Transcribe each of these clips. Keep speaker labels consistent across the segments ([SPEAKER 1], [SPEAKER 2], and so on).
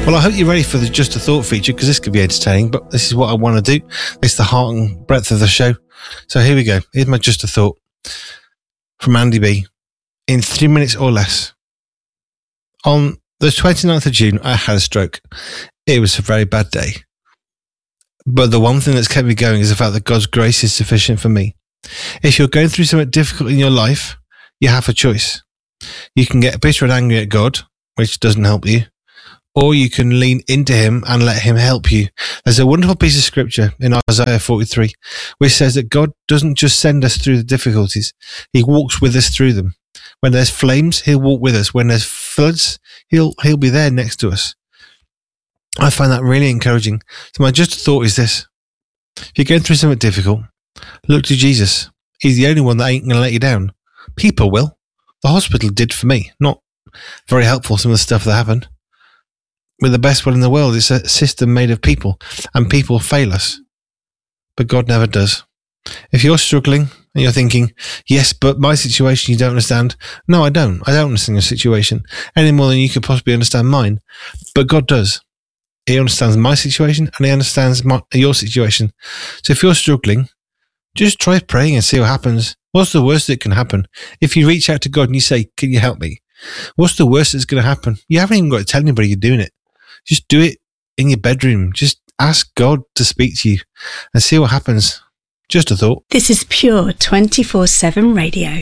[SPEAKER 1] Well, I hope you're ready for the Just a Thought feature, because this could be entertaining, but this is what I want to do. It's the heart and breadth of the show. So here we go. Here's my Just a Thought from Andy B. In 3 minutes or less. On the 29th of June, I had a stroke. It was a very bad day. But the one thing that's kept me going is the fact that God's grace is sufficient for me. If you're going through something difficult in your life, you have a choice. You can get bitter and angry at God, which doesn't help you. Or you can lean into him and let him help you. There's a wonderful piece of scripture in Isaiah 43, which says that God doesn't just send us through the difficulties. He walks with us through them. When there's flames, he'll walk with us. When there's floods, he'll be there next to us. I find that really encouraging. So my just thought is this. If you're going through something difficult, look to Jesus. He's the only one that ain't going to let you down. People will. The hospital did for me. Not very helpful, some of the stuff that happened. We're the best one in the world. It's a system made of people, and people fail us. But God never does. If you're struggling and you're thinking, yes, but my situation you don't understand. No, I don't. I don't understand your situation any more than you could possibly understand mine. But God does. He understands my situation and he understands your situation. So if you're struggling, just try praying and see what happens. What's the worst that can happen? If you reach out to God and you say, can you help me? What's the worst that's going to happen? You haven't even got to tell anybody you're doing it. Just do it in your bedroom. Just ask God to speak to you and see what happens. Just a thought.
[SPEAKER 2] This is Pure 24/7 Radio.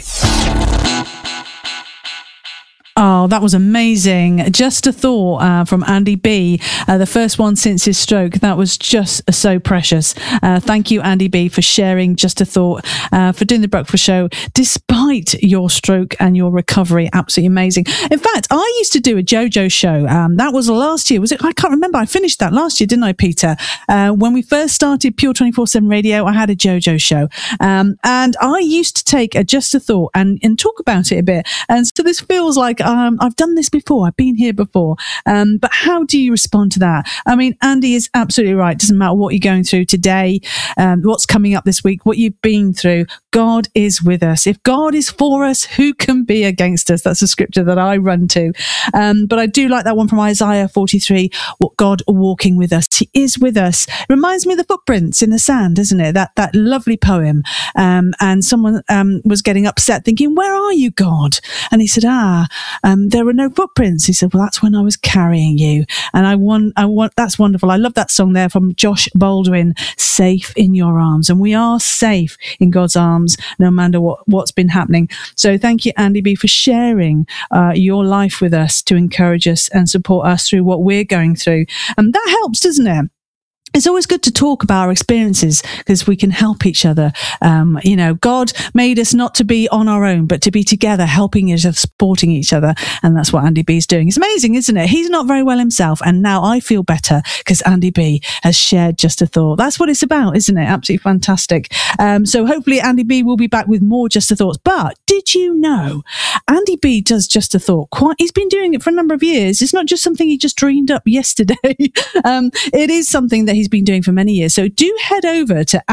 [SPEAKER 3] Oh, that was amazing. Just a thought from Andy B. The first one since his stroke. That was just so precious. Thank you, Andy B, for sharing Just a Thought, for doing the breakfast show despite your stroke and your recovery. Absolutely amazing. In fact, I used to do a JoJo show. That was last year. Was it? I can't remember. I finished that last year, didn't I, Peter? When we first started Pure 24/7 Radio, I had a JoJo show. And I used to take a Just a Thought and talk about it a bit. And so this feels like I've done this before. I've been here before. But how do you respond to that? I mean, Andy is absolutely right. It doesn't matter what you're going through today, what's coming up this week, what you've been through. God is with us. If God is for us, who can be against us? That's a scripture that I run to. But I do like that one from Isaiah 43, what God walking with us. He is with us. It reminds me of the footprints in the sand, isn't it? That lovely poem. And someone was getting upset thinking, where are you, God? And he said, there were no footprints. He said, well, that's when I was carrying you. And I want, that's wonderful. I love that song there from Josh Baldwin, Safe in Your Arms. And we are safe in God's arms, no matter what's been happening. So thank you, Andy B, for sharing your life with us to encourage us and support us through what we're going through. And that helps, doesn't it? It's always good to talk about our experiences because we can help each other. God made us not to be on our own, but to be together, helping each other, supporting each other. And that's what Andy B is doing. It's amazing, isn't it? He's not very well himself. And now I feel better because Andy B has shared Just a Thought. That's what it's about, isn't it? Absolutely fantastic. So hopefully Andy B will be back with more Just a Thoughts. But did you know Andy B does Just a Thought? He's been doing it for a number of years. It's not just something he just dreamed up yesterday. It is something that he's been doing for many years. So do head over to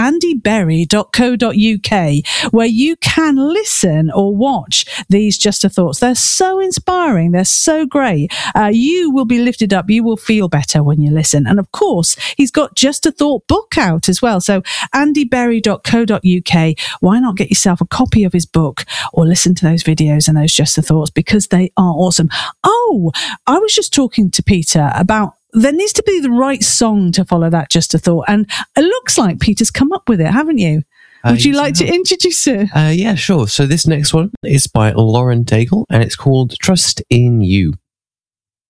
[SPEAKER 3] andyberry.co.uk where you can listen or watch these Just a Thoughts. They're so inspiring. They're so great. You will be lifted up. You will feel better when you listen. And of course, he's got Just a Thought book out as well. So andyberry.co.uk. Why not get yourself a copy of his book or listen to those videos and those Just a Thoughts because they are awesome. Oh, I was just talking to Peter about there needs to be the right song to follow that Just a Thought. And it looks like Peter's come up with it, haven't you? Would you like to introduce it?
[SPEAKER 4] Yeah, sure. So this next one is by Lauren Daigle and it's called Trust in You.